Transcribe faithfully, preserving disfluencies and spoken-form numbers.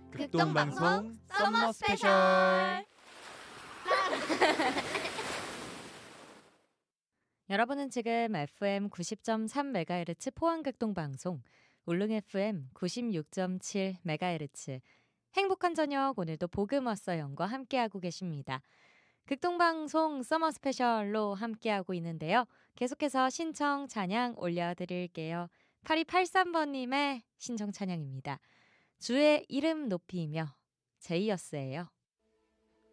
극동방송 썸머 스페셜. 여러분은 지금 에프엠 구십 점 삼 메가헤르츠 포항극동방송, 울릉 에프엠 구십육 점 칠 메가헤르츠 행복한 저녁, 오늘도 복음 왔어 영과 함께하고 계십니다. 극동방송 서머 스페셜로 함께하고 있는데요. 계속해서 신청 찬양 올려드릴게요. 팔이팔삼 번님의 신청 찬양입니다. 주의 이름 높이며 제이어스예요.